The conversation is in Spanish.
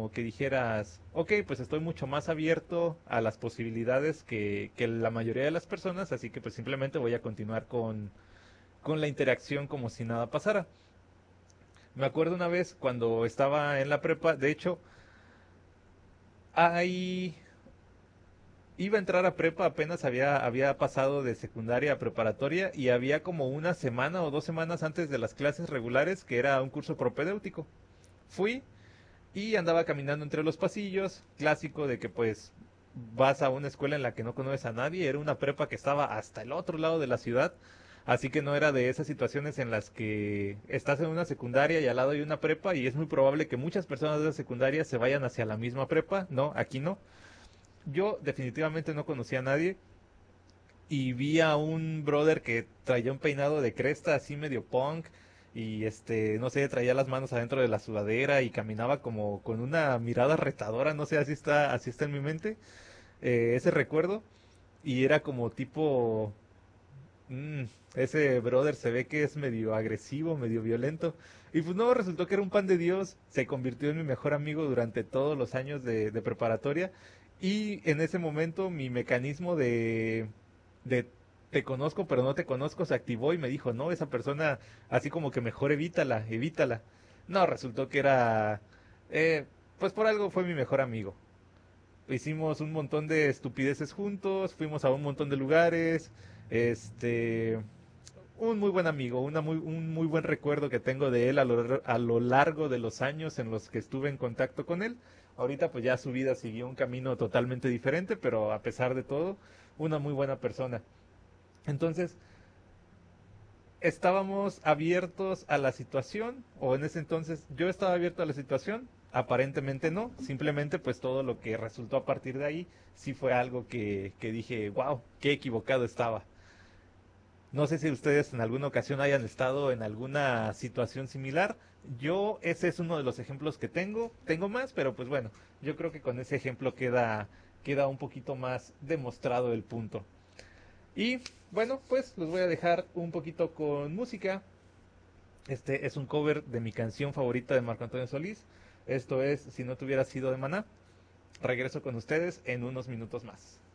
como que dijeras, ok, pues estoy mucho más abierto a las posibilidades que la mayoría de las personas, así que pues simplemente voy a continuar con la interacción como si nada pasara. Me acuerdo una vez cuando estaba en la prepa, de hecho, ahí iba a entrar a prepa, apenas había pasado de secundaria a preparatoria y había como una semana o 2 semanas antes de las clases regulares que era un curso propedéutico. Fui y andaba caminando entre los pasillos, clásico de que pues vas a una escuela en la que no conoces a nadie, era una prepa que estaba hasta el otro lado de la ciudad, así que no era de esas situaciones en las que estás en una secundaria y al lado hay una prepa y es muy probable que muchas personas de esa secundaria se vayan hacia la misma prepa, no, aquí no. Yo definitivamente no conocía a nadie y vi a un brother que traía un peinado de cresta así medio punk y no sé, traía las manos adentro de la sudadera y caminaba como con una mirada retadora, no sé, así está en mi mente, ese recuerdo y era como tipo, mm, ese brother se ve que es medio agresivo, medio violento y pues no, resultó que era un pan de Dios, se convirtió en mi mejor amigo durante todos los años de preparatoria y en ese momento mi mecanismo de te conozco pero no te conozco se activó y me dijo, no, esa persona así como que mejor evítala, evítala. No, resultó que era, eh, pues por algo fue mi mejor amigo. Hicimos un montón de estupideces juntos, fuimos a un montón de lugares, este, un muy buen amigo, un muy buen recuerdo que tengo de él a lo largo de los años en los que estuve en contacto con él. Ahorita pues ya su vida siguió un camino totalmente diferente, pero a pesar de todo, una muy buena persona. Entonces, estábamos abiertos a la situación, o en ese entonces yo estaba abierto a la situación, aparentemente no, simplemente pues todo lo que resultó a partir de ahí sí fue algo que dije, wow, qué equivocado estaba. No sé si ustedes en alguna ocasión hayan estado en alguna situación similar. Yo ese es uno de los ejemplos que tengo. Tengo más, pero pues bueno, yo creo que con ese ejemplo queda un poquito más demostrado el punto. Y bueno, pues los voy a dejar un poquito con música. Este es un cover de mi canción favorita de Marco Antonio Solís. Esto es Si no te hubiera sido de Maná. Regreso con ustedes en unos minutos más.